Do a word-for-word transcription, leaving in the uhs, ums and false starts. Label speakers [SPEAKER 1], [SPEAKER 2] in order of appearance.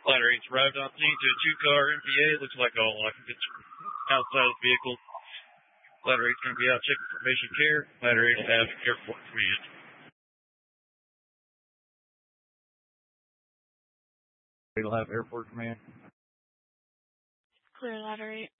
[SPEAKER 1] Ladder eight's arrived on scene to a two-car M P A. Looks like all occupants outside of the vehicle. Ladder eight's going to be out checking formation care. Ladder eight have airport command. It'll have airport command.
[SPEAKER 2] Clear ladder eight.